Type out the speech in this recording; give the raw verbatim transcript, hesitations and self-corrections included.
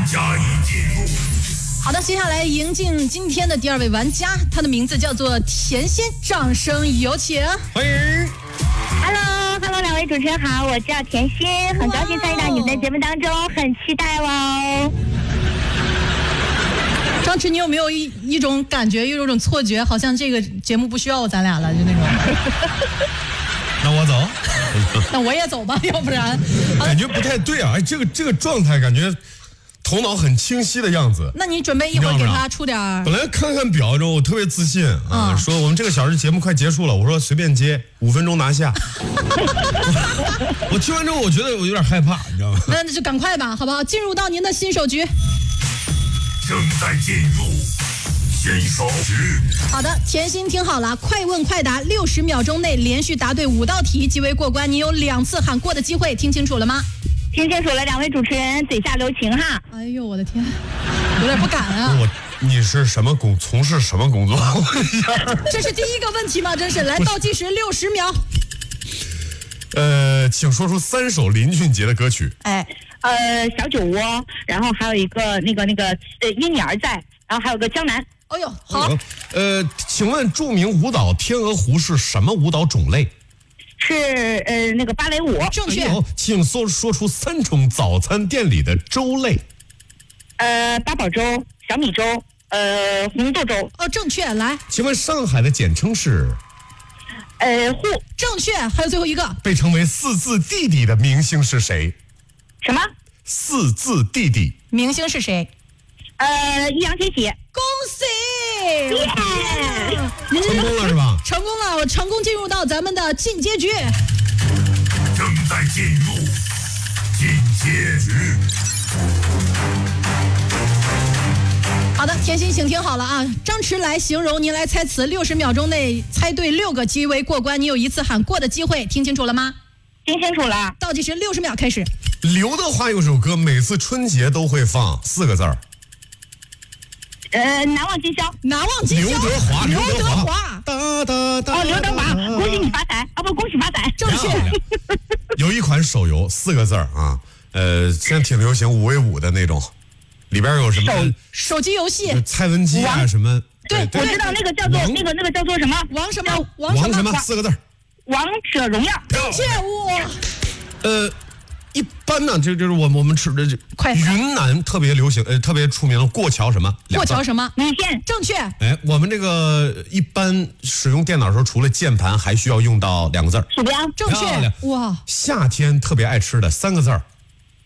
家已进入。 好的，接下来迎进今天的第二位玩家，他的名字叫做甜心，掌声有请， 欢迎。 Hello，Hello， 两位主持人好，我叫甜心，很高兴参与到你们的节目当中，很期待哦。 张弛，你有没有一一种感觉，有一种错觉，好像这个节目不需要咱俩了，就那种。 那我走。 那我也走吧，要不然感觉不太对啊！哎，这个这个状态感觉头脑很清晰的样子。 那你准备一会儿给他出点儿？ 本来看看表之后，我特别自信啊，嗯、说我们这个小时节目快结束了，我说随便接，五分钟拿下。我, 我听完之后，我觉得我有点害怕，你知道吗？ 那就赶快吧，好不好？进入到您的新手局。 正在进入新手局。 好的，甜心听好了，快问快答，六十秒钟内连续答对五道题即为过关。你有两次喊过的机会，听清楚了吗？ 听清楚了，两位主持人嘴下留情哈。 哎呦，我的天，有点不敢啊！ 我你是什么工？从事什么工作？ 这是第一个问题吗？真是，来倒计时六十秒。 呃，请说出三首林俊杰的歌曲。 哎，呃，小酒窝，然后还有一个那个那个呃，因你而在，然后还有个江南。 哎呦，好。 呃，请问著名舞蹈《天鹅湖》是什么舞蹈种类？ 是呃那个芭蕾舞。 正确。 哎、请说说出三种早餐店里的粥类。 呃，八宝粥、小米粥、呃红豆粥。 哦，正确。来， 请问上海的简称是？ 呃沪。 正确。还有最后一个， 被称为四字弟弟的明星是谁？ 什么？ 四字弟弟明星是谁？ 呃，易烊千玺。 恭喜！ 耶！ 您成功了是吧？ 成功了，我成功进入到咱们的进阶局。 正在进入进阶局。 好的，甜心，请听好了啊！张弛来形容，您来猜词，六十秒钟内猜对六个即为过关。你有一次喊过的机会，听清楚了吗？ 听清楚了。 倒计时六十秒开始。 刘德华有首歌，每次春节都会放，四个字儿。 呃，难忘今宵。 难忘今宵。 刘德华， 刘德华。 哒哒哒。 哦，刘德华，恭喜你发财啊！不，恭喜发财。 正确。 有一款手游，四个字儿啊，呃，现在挺流行五 v 五的那种，里边有什么？ 手手机游戏。 蔡文姬啊什么？ 对， 我知道那个叫做那个那个叫做什么？ 王什么？ 王什么？王什么？四个字儿。 王者荣耀。 正确。哇。 呃。一般呢，这就是我们我们吃的云南特别流行，呃，特别出名的过桥什么？ 过桥什么？ 米线。 正确。 哎，我们这个一般使用电脑的时候，除了键盘，还需要用到两个字儿。 鼠标。 正确。哇。 夏天特别爱吃的三个字儿。